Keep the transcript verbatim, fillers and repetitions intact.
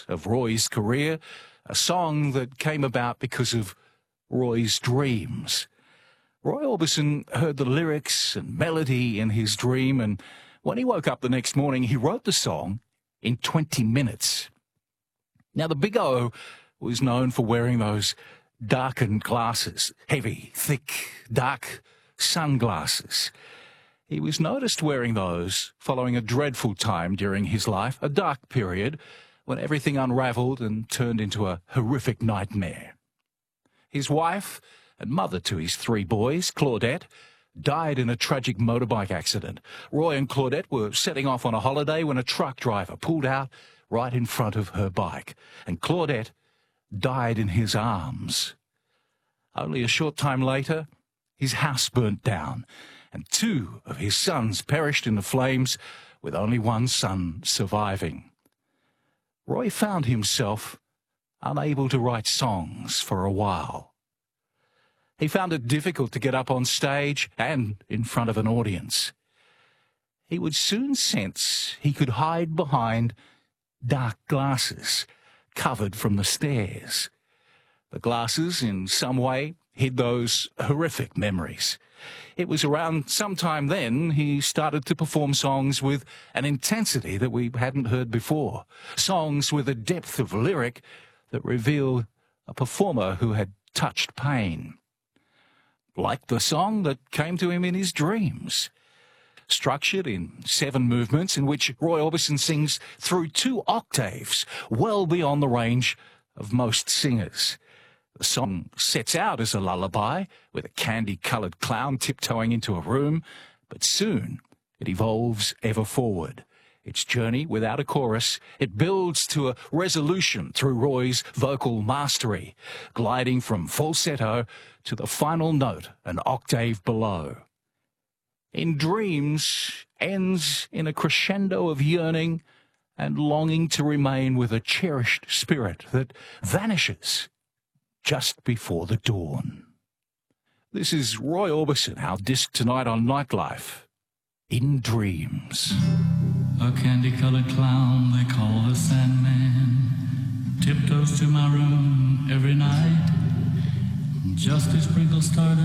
moments of Roy's career, a song that came about because of Roy's dreams. Roy Orbison heard the lyrics and melody in his dream, and when he woke up the next morning, he wrote the song in twenty minutes. Now, the Big O was known for wearing those darkened glasses, heavy, thick, dark sunglasses. He was noticed wearing those following a dreadful time during his life, a dark period when everything unravelled and turned into a horrific nightmare. His wife and mother to his three boys, Claudette, died in a tragic motorbike accident. Roy and Claudette were setting off on a holiday when a truck driver pulled out right in front of her bike, and Claudette died in his arms. Only a short time later, his house burnt down, and two of his sons perished in the flames, with only one son surviving. Roy found himself unable to write songs for a while. He found it difficult to get up on stage and in front of an audience. He would soon sense he could hide behind dark glasses covered from the stairs. The glasses, in some way, hid those horrific memories. It was around sometime then he started to perform songs with an intensity that we hadn't heard before, songs with a depth of lyric that revealed a performer who had touched pain. Like the song that came to him in his dreams, structured in seven movements in which Roy Orbison sings through two octaves, well beyond the range of most singers. The song sets out as a lullaby, with a candy-coloured clown tiptoeing into a room, but soon it evolves ever forward. Its journey without a chorus, it builds to a resolution through Roy's vocal mastery, gliding from falsetto to the final note an octave below. In Dreams ends in a crescendo of yearning and longing to remain with a cherished spirit that vanishes just before the dawn. This is Roy Orbison, our disc tonight on Nightlife, In Dreams. A candy-colored clown they call the Sandman tiptoes to my room every night just to sprinkle stardust